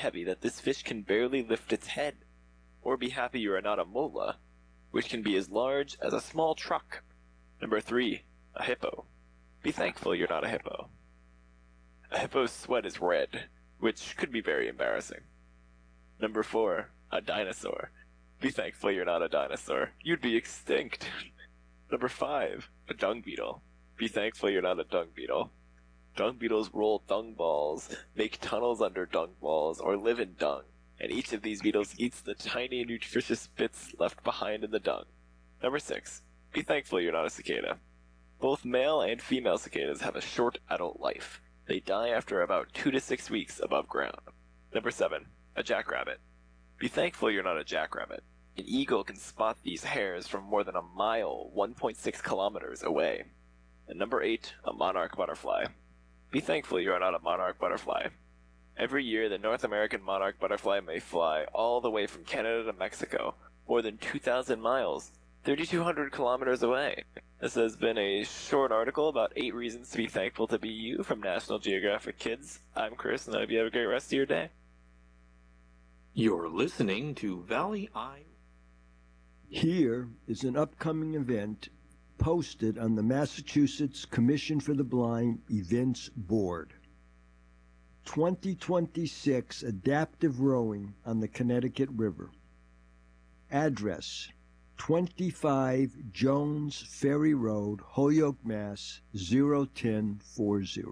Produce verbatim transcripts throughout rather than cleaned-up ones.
heavy that this fish can barely lift its head. Or be happy you are not a mola, which can be as large as a small truck. Number three, a hippo. Be thankful you're not a hippo. A hippo's sweat is red, which could be very embarrassing. Number four, a dinosaur. Be thankful you're not a dinosaur. You'd be extinct. Number five, a dung beetle. Be thankful you're not a dung beetle. Dung beetles roll dung balls, make tunnels under dung balls, or live in dung, and each of these beetles eats the tiny nutritious bits left behind in the dung. Number six, be thankful you're not a cicada. Both male and female cicadas have a short adult life. They die after about two to six weeks above ground. Number seven, a jackrabbit. Be thankful you're not a jackrabbit. An eagle can spot these hares from more than a mile, one point six kilometers away. And number eight, a monarch butterfly. Be thankful you are not a monarch butterfly. Every year, the North American monarch butterfly may fly all the way from Canada to Mexico, more than two thousand miles, three thousand two hundred kilometers away. This has been a short article about eight reasons to be thankful to be you from National Geographic Kids. I'm Chris, and I hope you have a great rest of your day. You're listening to Valley Eye. Here is an upcoming event posted on the Massachusetts Commission for the Blind Events Board. twenty twenty-six Adaptive Rowing on the Connecticut River. Address: twenty-five Jones Ferry Road, Holyoke, Mass. zero ten forty.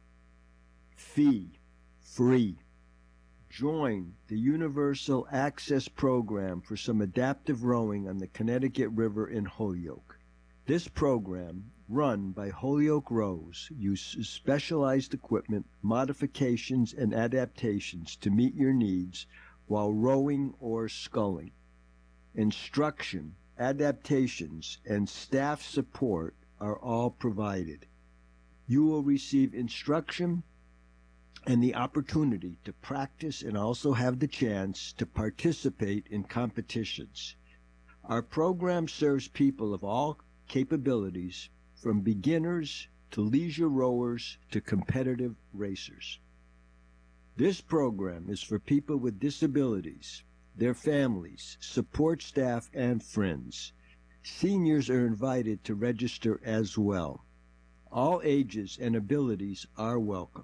Fee: free. Join the Universal Access Program for some adaptive rowing on the Connecticut River in Holyoke. This program, run by Holyoke Rows, uses specialized equipment, modifications, and adaptations to meet your needs while rowing or sculling. Instruction, adaptations, and staff support are all provided. You will receive instruction and the opportunity to practice and also have the chance to participate in competitions. Our program serves people of all capabilities, from beginners to leisure rowers to competitive racers. This program is for people with disabilities, their families, support staff, and friends. Seniors are invited to register as well. All ages and abilities are welcome.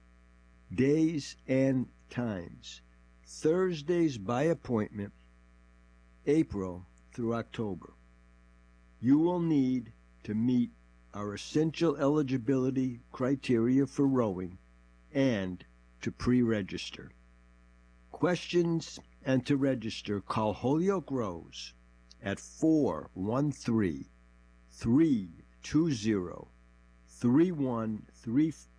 Days and times: Thursdays by appointment, April through October. You will need to meet our essential eligibility criteria for rowing and to pre-register. Questions and to register, call Holyoke Rows at four one three, three two zero, three one three